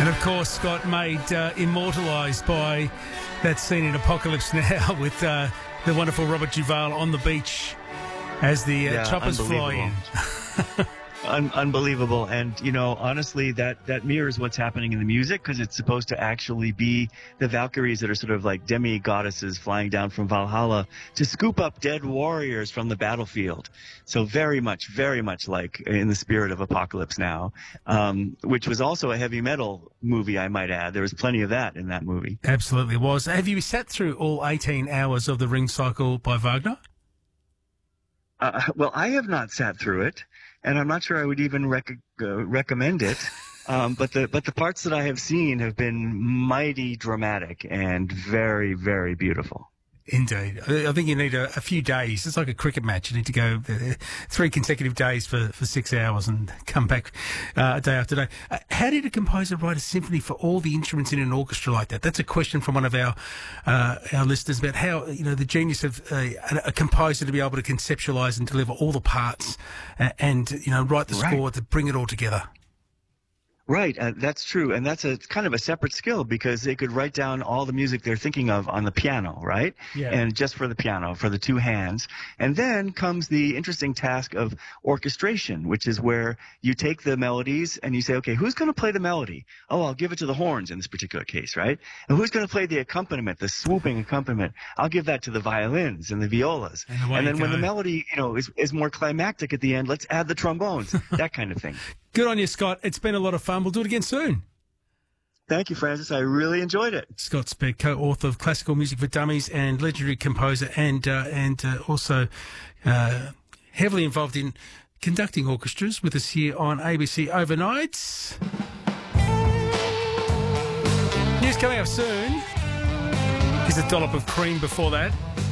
of course, Scott, made immortalised by that scene in Apocalypse Now with the wonderful Robert Duvall on the beach as the choppers fly in. Unbelievable. And, you know, honestly, that mirrors what's happening in the music, because it's supposed to actually be the Valkyries that are sort of like demi-goddesses flying down from Valhalla to scoop up dead warriors from the battlefield. So very much like in the spirit of Apocalypse Now, which was also a heavy metal movie, I might add. There was plenty of that in that movie. Absolutely was. Have you sat through all 18 hours of the Ring Cycle by Wagner? Well, I have not sat through it, and I'm not sure I would even recommend it. But the parts that I have seen have been mighty dramatic and very, very beautiful. Indeed. I think you need a few days. It's like a cricket match. You need to go 3 consecutive days for 6 hours and come back day after day. How did a composer write a symphony for all the instruments in an orchestra like that? That's a question from one of our listeners about how, you know, the genius of a composer to be able to conceptualise and deliver all the parts and, you know, write the score to bring it all together. Right, that's true, and that's kind of a separate skill, because they could write down all the music they're thinking of on the piano, right? Yeah. And just for the piano, for the 2 hands. And then comes the interesting task of orchestration, which is where you take the melodies and you say, okay, who's going to play the melody? Oh, I'll give it to the horns in this particular case, right? And who's going to play the accompaniment, the swooping accompaniment? I'll give that to the violins and the violas. And then when the melody, you know, is more climactic at the end, let's add the trombones, that kind of thing. Good on you, Scott. It's been a lot of fun. We'll do it again soon. Thank you, Francis. I really enjoyed it. Scott Speck, co-author of Classical Music for Dummies and legendary composer, and also heavily involved in conducting orchestras, with us here on ABC Overnights. News coming up soon. Here's a dollop of cream before that.